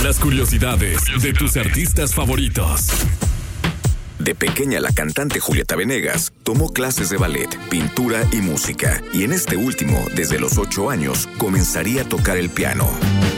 Las curiosidades de tus artistas favoritos. De pequeña, la cantante Julieta Venegas tomó clases de ballet, pintura y música. Y en este último, desde los 8 años, comenzaría a tocar el piano.